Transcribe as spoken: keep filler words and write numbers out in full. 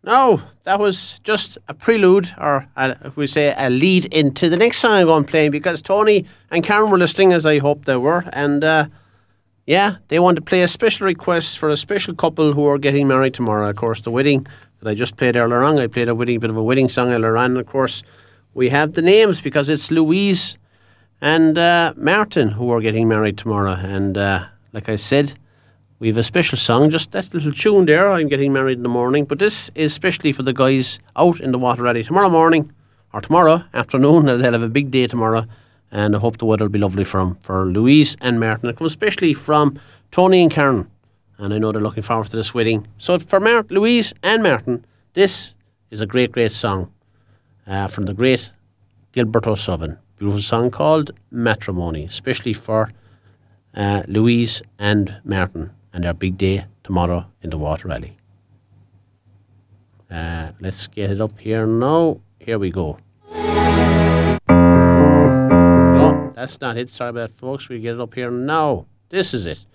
Now, that was just a prelude, or a, if we say a lead into the next song I'm going to play, because Tony and Karen were listening, as I hope they were, and uh, yeah, they want to play a special request for a special couple who are getting married tomorrow. Of course, the wedding that I just played earlier on, I played a wedding, bit of a wedding song earlier on, and of course, we have the names, because it's Louise and uh, Martin who are getting married tomorrow, and uh, like I said, we have a special song, just that little tune there, I'm getting married in the morning. But this is especially for the guys out in the water ready tomorrow morning, or tomorrow afternoon. They'll have a big day tomorrow, and I hope the weather will be lovely for them, for Louise and Martin. It comes especially from Tony and Karen, and I know they're looking forward to this wedding. So for Mar- Louise and Martin, this is a great, great song uh, from the great Gilbert O'Sullivan. Beautiful song called Matrimony, especially for uh, Louise and Martin and their big day tomorrow in the Water Rally. Uh, let's get it up here now. Here we go. No, that's not it. Sorry about that, folks. We get it up here now. This is it.